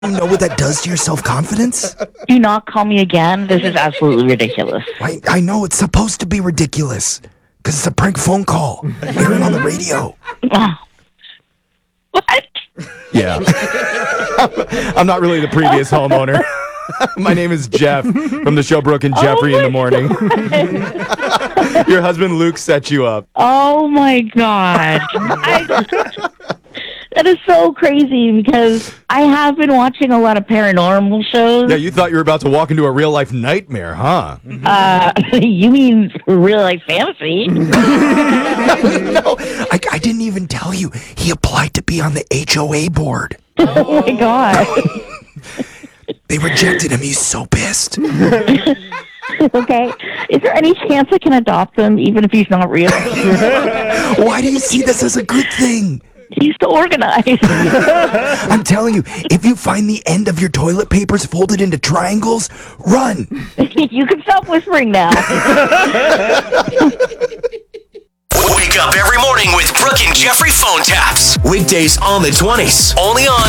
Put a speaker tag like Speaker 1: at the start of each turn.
Speaker 1: You know what that does to your self-confidence?
Speaker 2: Do not call me again. This is absolutely ridiculous.
Speaker 1: I know it's supposed to be ridiculous because it's a prank phone call. Hearing on the radio.
Speaker 2: What?
Speaker 3: Yeah. I'm not really the previous homeowner. My name is Jeff from the show Brooke and Jeffrey in the morning. Your husband Luke set you up.
Speaker 2: Oh my God. That is so crazy because I have been watching a lot of paranormal shows.
Speaker 3: Yeah, you thought you were about to walk into a real life nightmare, huh?
Speaker 2: You mean real life fantasy?
Speaker 1: No, I didn't even tell you. He applied to be on the HOA board.
Speaker 2: Oh my God.
Speaker 1: They rejected him. He's so pissed.
Speaker 2: Okay. Is there any chance I can adopt him even if he's not real?
Speaker 1: Why do you see this as a good thing?
Speaker 2: He's so organized.
Speaker 1: I'm telling you, if you find the end of your toilet papers folded into triangles, run.
Speaker 2: You can stop whispering now.
Speaker 4: Wake up every morning with Brooke and Jeffrey phone taps. Weekdays on the 20s. Only on